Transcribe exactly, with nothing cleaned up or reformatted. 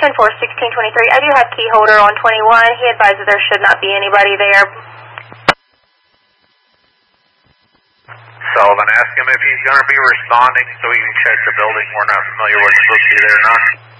ten four, sixteen twenty-three. I do have key holder on twenty-one. He advised that there should not be anybody there. Sullivan, ask him if he's going to be responding so we can check the building. We're not familiar with what's supposed to be there or not.